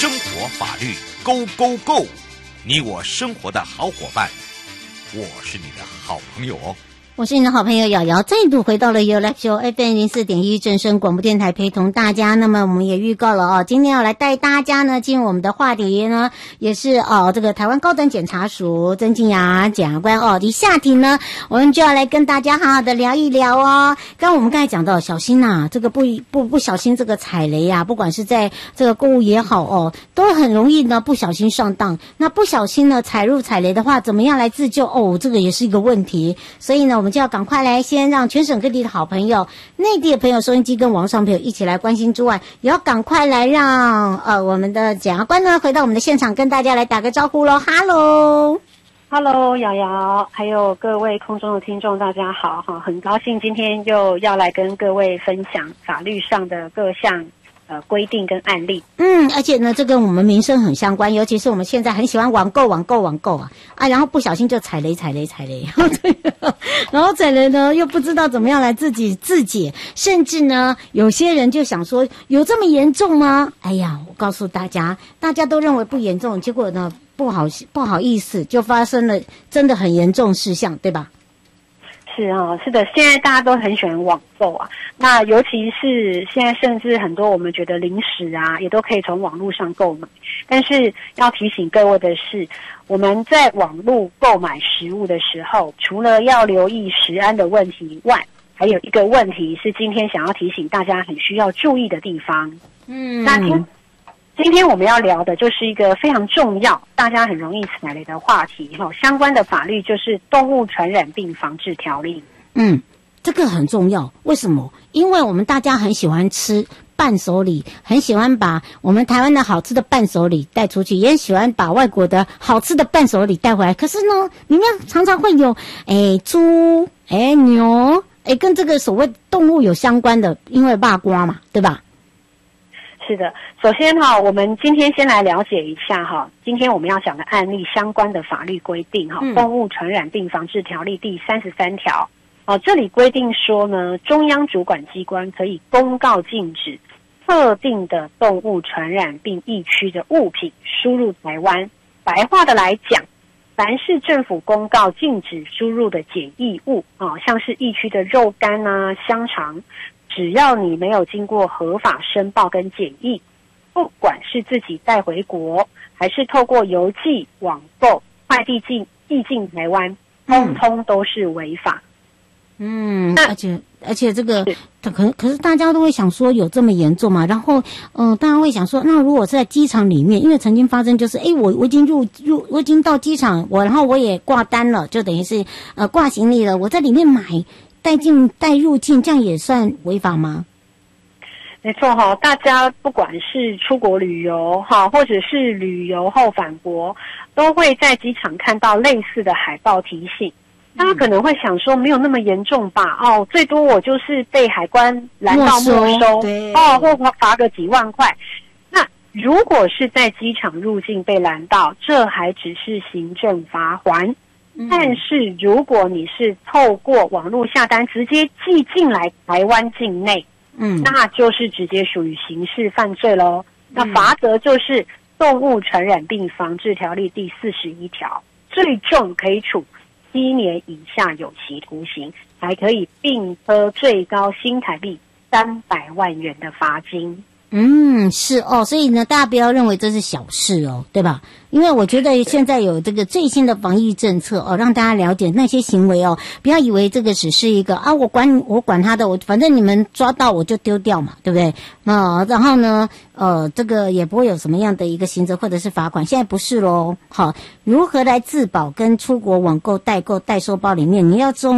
生活法律 Go Go Go， 你我生活的好伙伴，我是你的好朋友哦。 我是你的好朋友瑶瑶，再度回到了 You Live Show FM 04.1正声广播电台，陪同大家。那么我们也预告了今天要来带大家呢进入我们的话题呢，也是这个台湾高等检察署曾敬雅检察官一下庭呢，我们就要来跟大家好好的聊一聊哦。刚我们刚才讲到，小心呐，这个不小心这个踩雷啊，不管是在这个购物也好都很容易呢不小心上当。那不小心呢踩入踩雷的话，怎么样来自救这个也是一个问题。所以呢，我们就要赶快来先让全省各地的好朋友、内地的朋友、收音机跟网上朋友一起来关心之外，也要赶快来让我们的检察官呢回到我们的现场，跟大家来打个招呼咯。Hello， 瑶瑶，还有各位空中的听众，大家好哈！很高兴今天又要来跟各位分享法律上的各项规定跟案例。 而且呢，这跟我们民生很相关，尤其是我们现在很喜欢网购然后不小心就踩雷，然后踩雷呢又不知道怎么样来自解，甚至呢有些人就想说有这么严重吗？哎呀，我告诉大家，大家都认为不严重，结果呢不好意思，就发生了真的很严重事项，对吧？ 是的，现在大家都很喜欢网购啊，那尤其是现在甚至很多我们觉得零食啊，也都可以从网络上购买。但是要提醒各位的是，我们在网络购买食物的时候，除了要留意食安的问题外，还有一个问题是今天想要提醒大家很需要注意的地方。那今天我们要聊的就是一个非常重要、大家很容易踩雷的话题相关的法律就是《动物传染病防治条例》。 这个很重要。为什么？因为我们大家很喜欢吃伴手礼，很喜欢把我们台湾的好吃的伴手礼带出去，也很喜欢把外国的好吃的伴手礼带回来。可是呢，里面常常会有猪、牛，跟这个所谓动物有相关的，因为肉瓜嘛，对吧？ 是的，首先我们今天先来了解一下今天我们要讲的案例相关的法律规定动物传染病防治条例第33条这里规定说呢，中央主管机关可以公告禁止特定的动物传染病疫区的物品输入台湾。白话的来讲，凡是政府公告禁止输入的检疫物像是疫区的肉干啊、香肠，只要你没有经过合法申报跟检疫，不管是自己带回国，还是透过邮寄、网购、快递寄进台湾，通通都是违法。 而且这个可是大家都会想说有这么严重吗？然后大家会想说，那如果是在机场里面，因为曾经发生就是我已经我已经到机场，然后我也挂单了，就等于是挂行李了，我在里面买带入境，这样也算违法吗？ 没错大家不管是出国旅游或者是旅游后返国，都会在机场看到类似的海报提醒。大家可能会想说没有那么严重吧最多我就是被海关拦到没收或罚个几万块。那如果是在机场入境被拦到，这还只是行政罚锾。但是如果你是透过网络下单直接寄进来台湾境内，那就是直接属于刑事犯罪咯。那罚则就是《动物传染病防治条例》第41条，最重可以处7年以下有期徒刑，还可以并科最高新台币300万元的罚金。 是所以呢，大家不要认为这是小事对吧？因为我觉得现在有这个最新的防疫政策让大家了解那些行为不要以为这个只是一个我管他的，反正你们抓到我就丢掉嘛，对不对？然后呢这个也不会有什么样的一个刑责或者是罚款，现在不是咯。好，如何来自保跟出国网购、代购、代收包里面，你要